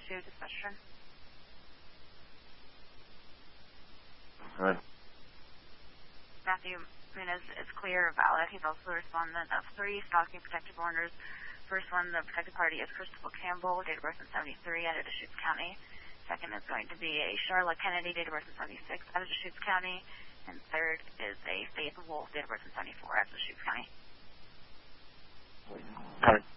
to dispatcher. Right. Matthew Muniz is clear, valid. He's also the respondent of 3 stalking protective orders. First one, the protected party is Christopher Campbell, date of birth in 73, out of Deschutes County. Second is going to be a Charlotte Kennedy, date of birth in 76, out of Deschutes County. And third is a Faith Wolf, date of birth in 74, out of Deschutes County. Got it.